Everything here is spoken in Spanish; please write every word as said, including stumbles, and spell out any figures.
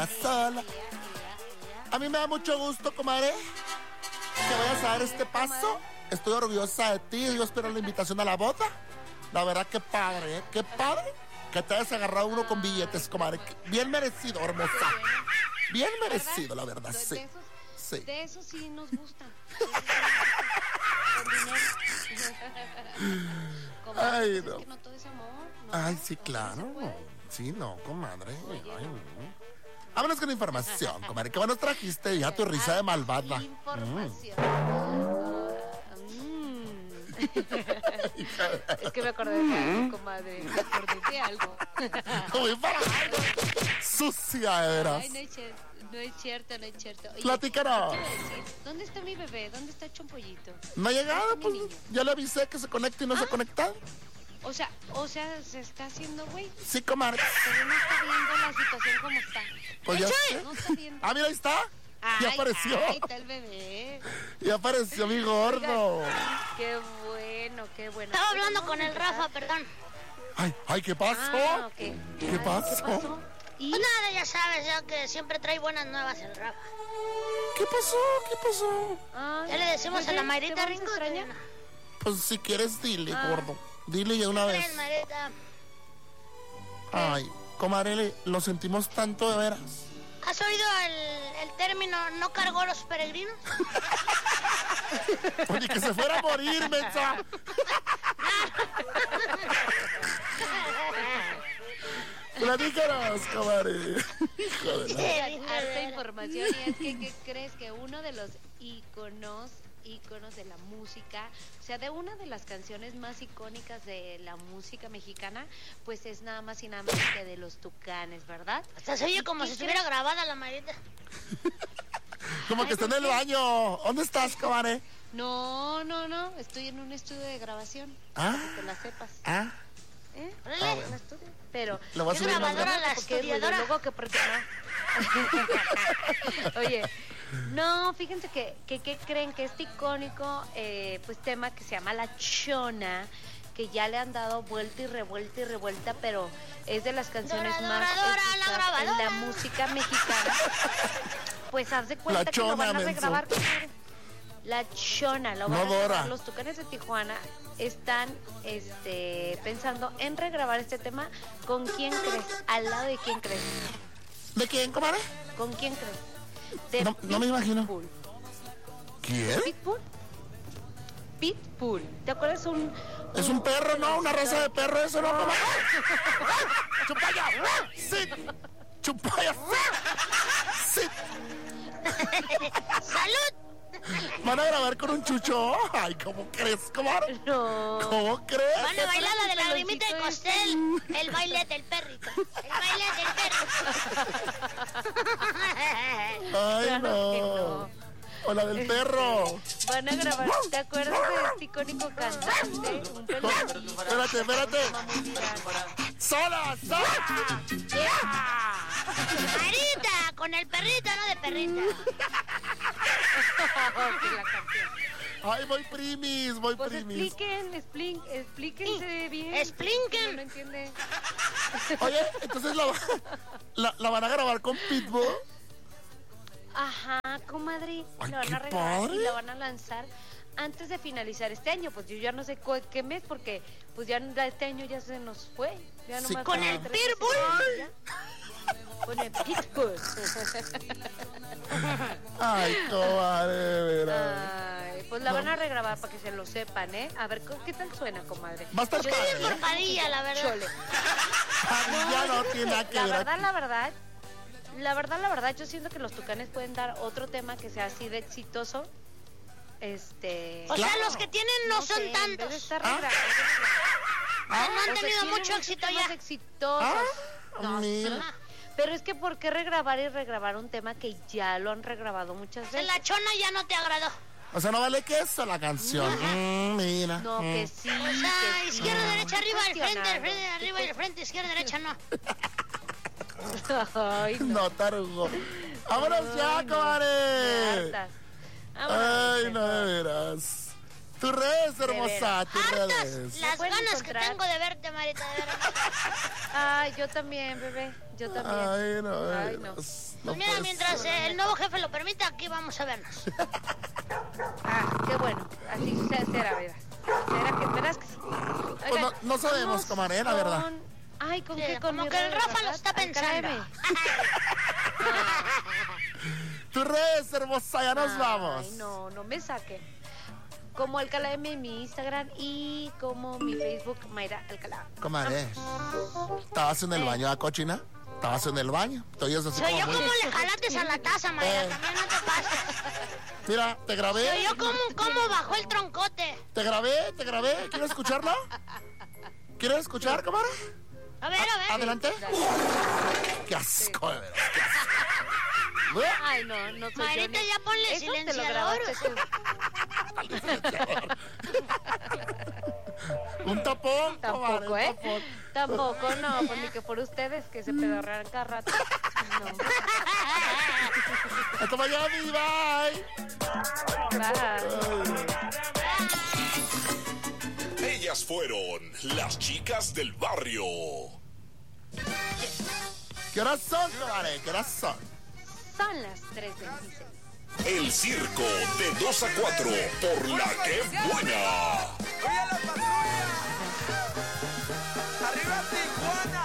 sola. A mí me da mucho gusto, comadre, que vayas a dar este paso. Estoy orgullosa de ti. Yo espero la invitación a la boda. La verdad, qué padre, ¿eh? Qué padre que te hayas agarrado uno con billetes, comadre. Bien merecido, hermosa. Bien merecido, la verdad, sí. De esos, sí. De eso sí nos gustan. Con dinero. Ay, pues no. Es que no todo es amor. No, Ay, sí, no claro. se puede. Sí, no, comadre. Oye, Ay, no. no. Vámonos con información, comadre. ¿Qué bueno trajiste? Ya tu risa de malvada. Información. Mm. Es que me acordé de algo, comadre. Me acordé de algo. Muy para algo. Sucia, de veras. Ay, no es cierto, no es cierto, no es cierto. Oye, Platícanos. ¿qué te iba a decir? ¿Dónde está mi bebé? ¿Dónde está Chompollito? No ha llegado, Mi pues niño. ya le avisé que se conecte y no se ha conectado. O sea, o sea, se está haciendo güey. Sí, comadre. Pero no está viendo la situación como está. Pues ya sé. No está viendo. Ah, mira, ahí está. Ay, Ya apareció. Ay, está el bebé. Ya apareció mi gordo. Oigan, qué bueno, qué bueno. Estaba hablando Vamos con a el empezar. Rafa, perdón. Ay, ay, ¿qué pasó? Ah, ok. ¿Qué Ay, pasó? ¿Qué pasó? ¿Y? Pues nada, ya sabes, ya que siempre trae buenas nuevas el Rafa. ¿Qué pasó? ¿Qué pasó? Ay, Ya le decimos a la ¿te Mayrita vamos a Ringo. extrañar? Pues si quieres, dile, Ah. gordo. Dile ya una vez. ¿Crees, Mayrita? Ay, comadre, le- lo sentimos tanto de veras. ¿Has oído el, el término no cargó los peregrinos? Oye, que se fuera a morir, mensa. Platícanos, comadre. Hijo de la... Oigan, harta información y es que, ¿qué crees? Que uno de los íconos, íconos de la música, o sea, de una de las canciones más icónicas de la música mexicana, pues es nada más y nada menos que de los Tucanes, ¿verdad? Hasta se oye como ¿Qué si estuviera crees? grabada la Mayrita. Como que está en el baño. ¿Dónde estás, comadre? No, no, no, estoy en un estudio de grabación, Ah, para que la sepas. ah. ¿Eh? Órale. Un estudio. Pero Le voy a ¿Qué subir más grabadora? grande. La porque estudiadora. luego que porque no. Oye, no, fíjense que, que, que creen que este icónico eh, pues tema que se llama La Chona, que ya le han dado vuelta y revuelta y revuelta, pero es de las canciones Dora, más Dora, Dora, la escuchadas en grabadora. la música mexicana. Pues haz de cuenta La que lo Chona, van a menso. regrabar. Compadre. La Chona, lo van No, a regrabar. Dora. Los Tucanes de Tijuana están este, pensando en regrabar este tema. ¿Con quién crees? ¿Al lado de quién crees? ¿De quién, comadre? ¿Con quién crees? De No- no me imagino. Pitbull. ¿Quién? ¿Pitbull? Pitbull. ¿Te acuerdas un... Es un perro, ¿no? Una raza de perro, eso, ¿no, comadre? ¡Chupaya! ¡Sí! ¡Chupaya! ¡Sí! ¡Salud! ¿Van a grabar con un chucho? Ay, ¿cómo crees, comadre? No. ¿Cómo crees? Van a bailar la de la peloncito lagrimita de ese. Costel. El baile del perrito. El baile del perro. Ay, Claro que no. no. O la del perro. Van a grabar... ¿Te acuerdas de este icónico cantante? Un peloncito. Espérate, espérate. Muy viral. ¡Sola, sola! Marita, con el perrito, no de perrita. Ok, la canción. Ay, voy primis, voy Pues primis. expliquen, explin- explíquense bien. Expliquen. Si no entiende. Oye, entonces la, la, la van a grabar con Pitbull. Ajá, comadre. Ay, La van qué a regalar padre. y la van a lanzar antes de finalizar este año. Pues yo ya no sé cu- qué mes, porque pues ya este año ya se nos fue. Ya Sí, nomás con quedan el tres meses Pitbull. ya. Con el Pitbull. Ay, comadre, de veras. Ay, pues la van a regrabar para que se lo sepan, ¿eh? A ver, ¿qué tal suena, comadre? Va a estar Yo padre, digo ¿eh? Porcadilla, la verdad. Chole. Ay, ya no tiene nada que La ver. verdad, la verdad, la verdad, la verdad, yo siento que los Tucanes pueden dar otro tema que sea así de exitoso. Este. O sea, Claro. los que tienen no, son sé, en vez de tantos. estar ¿Ah? regra- Ah, no han o sea, tenido tienen mucho éxito temas ya. exitosos. Ah, No, mira. sí. Pero es que ¿por qué regrabar y regrabar un tema que ya lo han regrabado muchas O sea, veces? la chona ya no te agradó. O sea, no vale queso la canción. Mm, mira. No, Mm. que sí. O sea, que sí. izquierda, derecha, arriba, el frente, el Cuestionando. frente, arriba, el frente, izquierda, derecha, no. Ay, no. No, tarugo. ¡Vámonos ya, Ay, no. comadre! Hartas. Vámonos, Ay, no, mejor. de veras. Tus redes, hermosa, tus Hartas redes. las pueden ganas encontrar? que tengo de verte, Marita, de verdad. Ay, yo también, bebé. Yo también. Ay, no, Ay, ay, no. no. Pues no mira, puede mientras ser. eh, el nuevo jefe lo permita, aquí vamos a vernos. Ah, qué bueno. Así se- será, verás. Será que, verás que sí. Pues Oigan, no, no sabemos, vamos comadre, la verdad. con- Ay, ¿con Sí, qué? Con como mi que el radio, Rafa lo ¿verdad? está Alcalá pensando. M. Tus redes, hermosa, ya nos Ay, vamos. no, no me saquen. Como Alcalá M en mi Instagram y como mi Facebook, Mayra Alcalá. Comadre, ¿estabas en el baño, la cochina? ¿Estabas en el baño? Te oyes así Soy yo como muy... como le jalates a la taza, Mayra, Eh. también no te pases. Mira, te grabé. Soy yo como, como bajó el troncote. Te grabé, te grabé. ¿Quieres escucharlo? ¿Quieres escuchar, comadre? A ver, a ver. Adelante. Qué asco, de veras. Qué asco. Ay, no, no soy yo. Mayrita, ni- ya ponle Eso te lo silenciador. grabaste tú. Un tapón, comadre, Tampoco, un ¿eh? tapón. Tampoco, no, pues ni que por ustedes que se pedorrean cada rato. No. Hasta mañana, bye. Bye. Ellas fueron las chicas del barrio. ¿Qué horas son, comadre? ¿Qué horas son? Son las tres veintiséis. El circo de dos a cuatro por la que buena. Oye, la pasada.